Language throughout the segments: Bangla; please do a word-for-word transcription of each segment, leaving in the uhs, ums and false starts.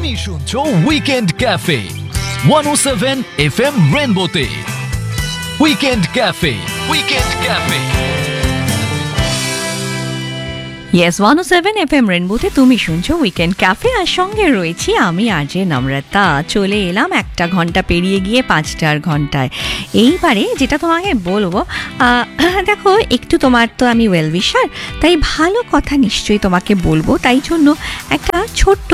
তুমি শুনছো উইকেন্ড ক্যাফে ওয়ান ও seven F M রেনবোতে। Weekend cafe weekend cafe yes one ও সেভেন এফ এম রেনবোতে তুমি শুনছো উইকেন্ড ক্যাফে, আর সঙ্গে রয়েছি আমি আরজে নম্রতা। চলে এলাম একটা ঘন্টা পেরিয়ে গিয়ে পাঁচটার ঘন্টায়। এইবারে যেটা তোমাকে বলবো, দেখো একটু তোমার তো আমি ওয়েল উইশার, তাই ভালো কথা নিশ্চয়ই তোমাকে বলবো। তাই জন্য একটা ছোট্ট,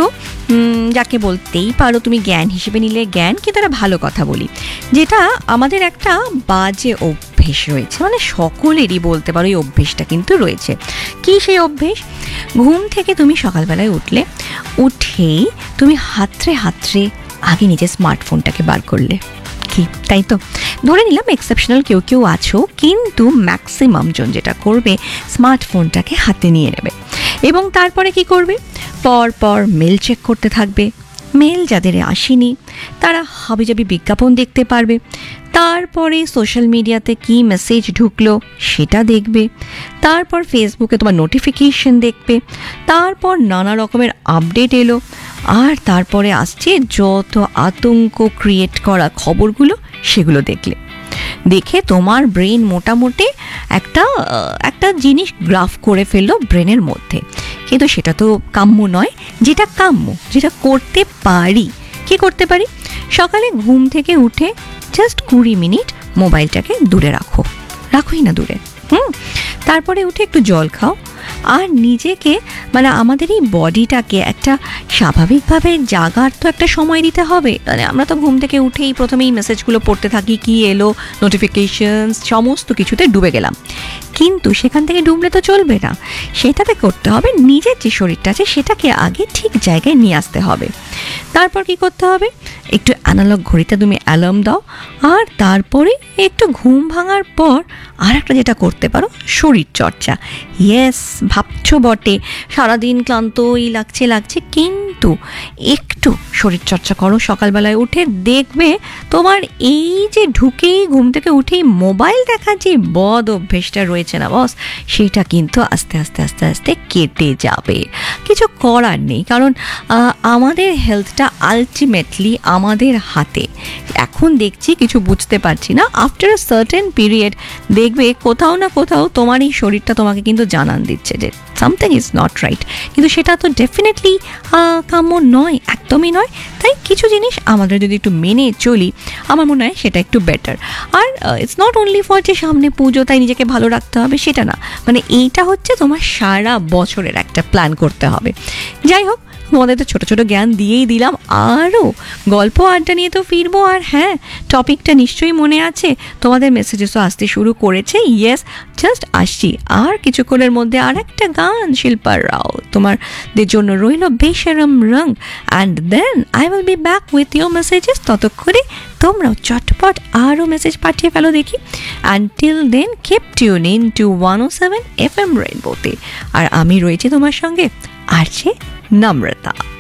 যাকে বলতেই পারো তুমি জ্ঞান হিসেবে নিলে জ্ঞান, কিন্তু একটা ভালো কথা বলি, যেটা আমাদের একটা বাজে অভ্যেস রয়েছে, মানে সকলেরই বলতে পারো এই অভ্যেসটা কিন্তু রয়েছে। কি সেই অভ্যেস? ঘুম থেকে তুমি সকালবেলায় উঠলে, উঠেই তুমি হাতড়ে হাতড়ে আগে নিজের স্মার্টফোনটাকে বার করলে। কি তাই তো? ধরে নিলাম এক্সেপশনাল কেউ কেউ আছো, কিন্তু ম্যাক্সিমাম জন যেটা করবে, স্মার্টফোনটাকে হাতে নিয়ে নেবে এবং তারপরে কি করবে? পর পর মেল চেক করতে থাকবে। মেল যাদের আসেনি তারা হাবিজাবি বিজ্ঞাপন দেখতে পারবে, তারপরে সোশ্যাল মিডিয়াতে কি মেসেজ ঢুকলো সেটা দেখবে, তারপর ফেসবুকে তোমার নোটিফিকেশন দেখবে, তারপর নানা রকমের আপডেট এলো, আর তারপরে আসছে যত আতঙ্ক ক্রিয়েট করা খবরগুলো, সেগুলো দেখলে। দেখে তোমার ব্রেন মোটামুটি একটা একটা জিনিস গ্রাফ করে ফেললো ব্রেনের মধ্যে, কিন্তু সেটা তো কাম্য নয়। যেটা কাম্য, যেটা করতে পারি, কি করতে পারি? সকালে ঘুম থেকে উঠে জাস্ট কুড়ি মিনিট মোবাইলটাকে দূরে রাখো, রাখোই না দূরে, হুম তারপরে উঠে একটু জল খাও, আর নিজেকে, মানে আমাদের এই বডিটাকে একটা স্বাভাবিকভাবে জাগার তো একটা সময় দিতে হবে। মানে আমরা তো ঘুম থেকে উঠেই প্রথমেই মেসেজগুলো পড়তে থাকি, কি এলো, নোটিফিকেশনস, সমস্ত কিছুতে ডুবে গেলাম। কিন্তু সেখান থেকে ডুবলে তো চলবে না, সেটাতে করতে হবে নিজের যে শরীরটা আছে সেটাকে আগে ঠিক জায়গায় নিয়ে আসতে হবে। তারপর কি করতে হবে? একটু অ্যানালগ ঘড়িতে তুমি অ্যালার্ম দাও, আর তারপরে একটু ঘুম ভাঙার পর আর একটা যেটা করতে পারো, শরীর চর্চা। ইয়েস, ভাবছো বটে সারাদিন ক্লান্তই লাগছে লাগছে কিন্তু একটু শরীর চর্চা করো সকালবেলায় উঠে, দেখবে তোমার এই যে ঢুকেই ঘুম থেকে উঠেই মোবাইল দেখা যে বদ অভ্যেসটা রয়েছে না বস, সেটা কিন্তু আস্তে আস্তে আস্তে আস্তে কেটে যাবে। কিছু করার নেই, কারণ আমাদের হেলথটা আলটিমেটলি আমাদের হাতে। এখন দেখছি কিছু বুঝতে পারছি না, আফটার আ সার্টেন পিরিয়ড দেখবে কোথাও না কোথাও তোমার এই শরীরটা তোমাকে কিন্তু জানান দিচ্ছে যে সামথিং ইজ নট রাইট, কিন্তু সেটা তো ডেফিনেটলি কাম্য নয়, একদমই নয়। তাই কিছু জিনিস আমাদের যদি একটু মেনে চলি, আমার মনে হয় সেটা একটু better. R it's not only for যে সামনে পুজো তাই নিজেকে ভালো রাখতে হবে, সেটা না, মানে এইটা হচ্ছে তোমার সারা বছরের একটা প্ল্যান করতে হবে। যাই হোক, তোমাদের তো ছোটো ছোটো জ্ঞান দিয়েই দিলাম, আরও গল্প আড্ডা নিয়ে তো ফিরবো। আর হ্যাঁ, টপিকটা নিশ্চয়ই মনে আছে, তোমাদের মেসেজেসও আসতে শুরু করেছে। ইয়েস, জাস্ট আসছি আর কিছুক্ষণের মধ্যে আর একটা গান শিল্পার রাও তোমাদের জন্য রইল, বেশরম রং, and then I will be back with your messages. ততক্ষণে তোমরাও চটপট আরও মেসেজ পাঠিয়ে ফেলো দেখি। Until then keep tune in two one O seven F M রেনবোতে, আর আমি রয়েছি তোমার সঙ্গে আরজে নম্রতা।